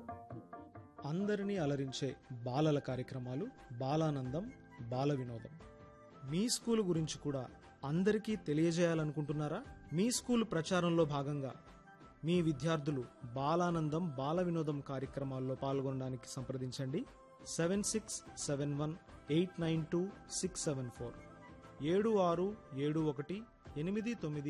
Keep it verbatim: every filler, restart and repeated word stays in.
అందరినీ అలరించే బాలల కార్యక్రమాలు బాలానందం బాల వినోదం మీ స్కూల్ గురించి కూడా అందరికీ తెలియజేయాలనుకుంటున్నారా? మీ స్కూల్ ప్రచారంలో భాగంగా మీ విద్యార్థులు బాలానందం బాల వినోదం కార్యక్రమాల్లో పాల్గొనడానికి సంప్రదించండి seven six seven one eight nine two six seven four ఏడు ఆరు ఏడు ఒకటి ఎనిమిది తొమ్మిది